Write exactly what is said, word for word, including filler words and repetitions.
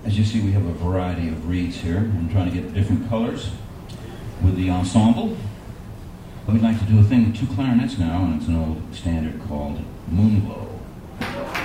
As you see, we have a variety of reeds here. I'm trying to get different colors with the ensemble. We'd like to do a thing with two clarinets now, and it's an old standard called Moonglow.